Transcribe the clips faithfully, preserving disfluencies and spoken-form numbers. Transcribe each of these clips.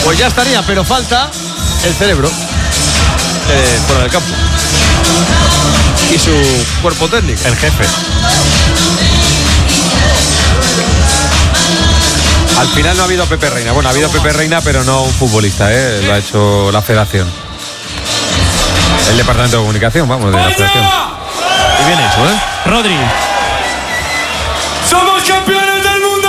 Pues ya estaría, pero falta el cerebro eh, fuera del campo. Y su cuerpo técnico. El jefe. Al final no ha habido Pepe Reina. Bueno, ha habido Pepe Reina, pero no un futbolista, ¿eh? Lo ha hecho la federación. El departamento de comunicación, vamos, de la federación. Y bien hecho, ¿eh? Rodri. ¡Somos campeones del mundo!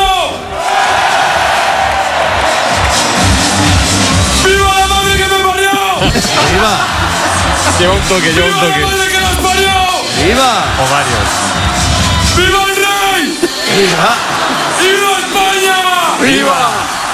¡Viva la madre que me parió! ¡Viva! Lleva un toque, lleva un ¡Viva la toque. madre que nos parió! ¡Viva! O varios. ¡Viva el rey! ¡Viva! ¡Viva España! ¡Viva!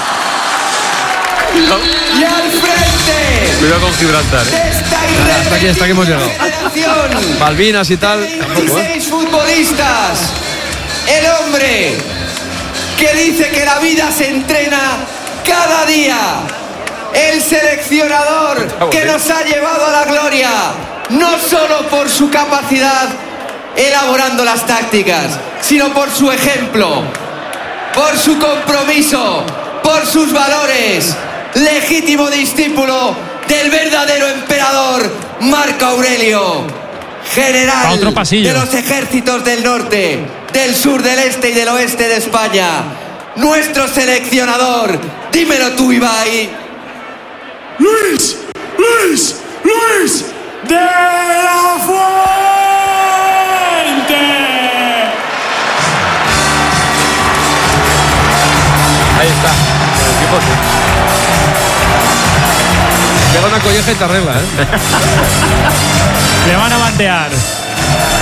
Y al frente Cuidado con Gibraltar, de ¿eh? esta Nada, hasta aquí, hasta aquí hemos llegado. generación, Malvinas y tal. Tampoco, ¿eh? veintiséis futbolistas. El hombre que dice que la vida se entrena cada día. El seleccionador que nos ha llevado a la gloria, no solo por su capacidad elaborando las tácticas, sino por su ejemplo, por su compromiso, por sus valores. Legítimo discípulo del verdadero emperador Marco Aurelio, general A otro pasillo. de los ejércitos del norte, del sur, del este y del oeste de España. Nuestro seleccionador, dímelo tú, Ibai. ¡Luis! ¡Luis! ¡Luis! ¡de la Fuente! Ahí está. El equipo sí. Pega una colleja y te arregla, ¿eh? Le van a bandear.